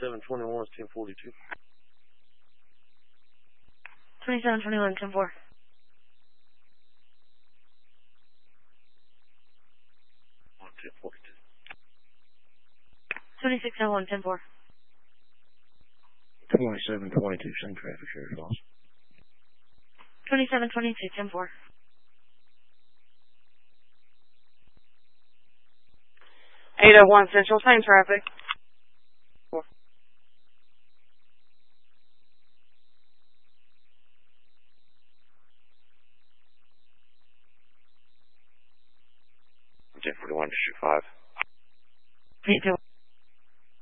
2721 is 1042. 2721, 10-4. 1042. 2601, 10-4. 2722, same traffic, Sheriff Ross. 2722, 10-4. 801 Central, same traffic. 1041, District 5. 821.